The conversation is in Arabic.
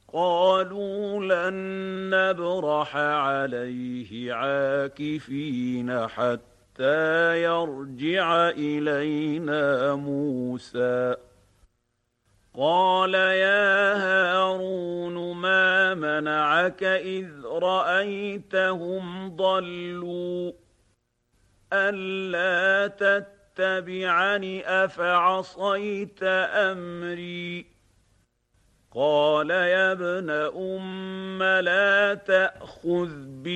قالوا لن نبرح عليه عاكفين حتى يرجع إلينا موسى. قال يا هارون ما منعك إذ رأيتهم ضلوا ألا تتبعني أفعصيت أمري. قال يا ابن أم لا تأخذ